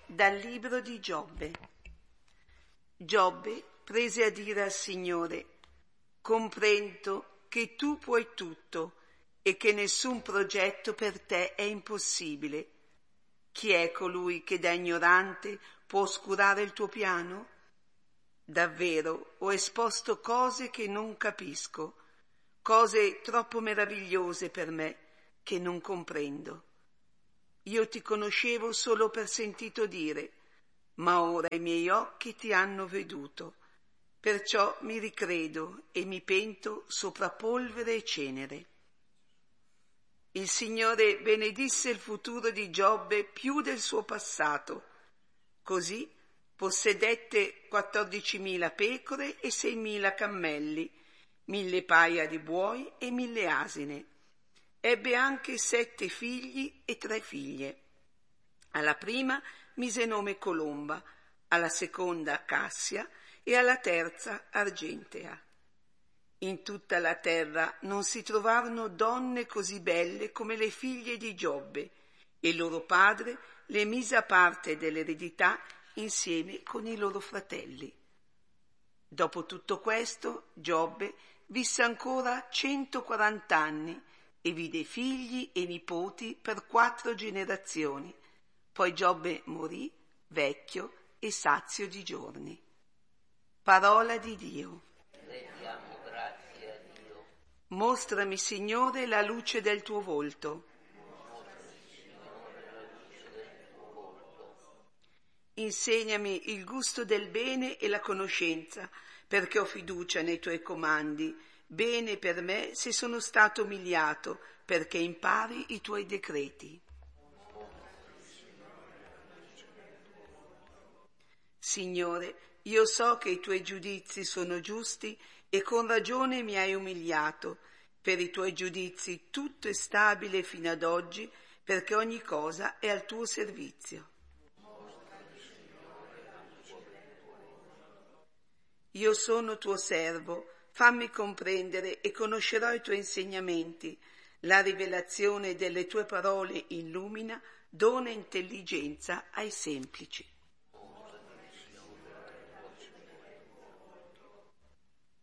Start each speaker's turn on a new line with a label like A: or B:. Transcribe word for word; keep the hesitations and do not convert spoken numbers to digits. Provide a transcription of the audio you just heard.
A: Dal libro di Giobbe. Giobbe prese a dire al Signore: comprendo che tu puoi tutto e che nessun progetto per te è impossibile. Chi è colui che da ignorante può oscurare il tuo piano? Davvero ho esposto cose che non capisco, cose troppo meravigliose per me che non comprendo. Io ti conoscevo solo per sentito dire, ma ora i miei occhi ti hanno veduto. Perciò mi ricredo e mi pento sopra polvere e cenere. Il Signore benedisse il futuro di Giobbe più del suo passato. Così possedette quattordicimila pecore e seimila cammelli, mille paia di buoi e mille asine. Ebbe anche sette figli e tre figlie. Alla prima mise nome Colomba, alla seconda Cassia e alla terza Argentea. In tutta la terra non si trovarono donne così belle come le figlie di Giobbe, e loro padre le mise a parte dell'eredità insieme con i loro fratelli. Dopo tutto questo, Giobbe visse ancora centoquaranta anni e vide figli e nipoti per quattro generazioni. Poi Giobbe morì vecchio e sazio di giorni. Parola di Dio.
B: Rendiamo grazie a Dio.
A: Mostrami, Signore, la luce del tuo volto. Insegnami il gusto del bene e la conoscenza, perché ho fiducia nei tuoi comandi. Bene per me se sono stato umiliato, perché impari i tuoi decreti. Signore, io so che i tuoi giudizi sono giusti e con ragione mi hai umiliato. Per i tuoi giudizi tutto è stabile fino ad oggi, perché ogni cosa è al tuo servizio. Io sono tuo servo, fammi comprendere e conoscerò i tuoi insegnamenti. La rivelazione delle tue parole illumina, dona intelligenza ai semplici.